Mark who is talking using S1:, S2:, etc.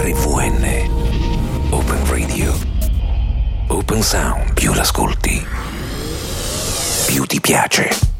S1: RVN Open Radio Open Sound. Più l'ascolti, più ti piace.